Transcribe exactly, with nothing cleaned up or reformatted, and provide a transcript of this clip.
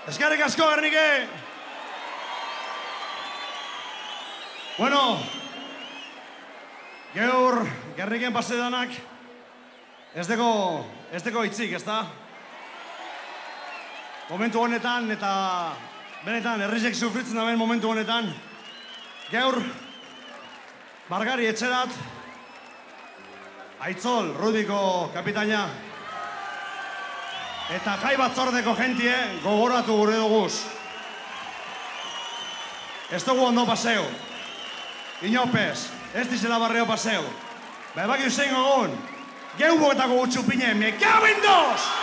Eskerrik asko, Gernike! Bueno, geur, Gerniken pasedanak, ez deko, ez deko hitzik, ez da? Momentu honetan, eta benetan, herrizek sufritzen daben momentu honetan, geur, Margari etxerat, Aitzol, Rudiko kapitaina, eta jai batzordeko jentie gogoratu gure duguz. Ez dugu ondo paseo. Inopez, ez dizela barreo paseo. Bebak eusen gogon, geubotako gutxupine, me cago en dos!